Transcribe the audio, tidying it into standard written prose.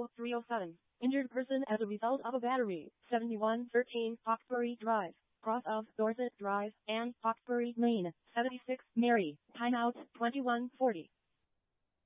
307. Injured person as a result of a battery. 7113 Hawkesbury Drive, cross of Dorset Drive and Hawkesbury Lane. 76 Mary. Timeout 2140.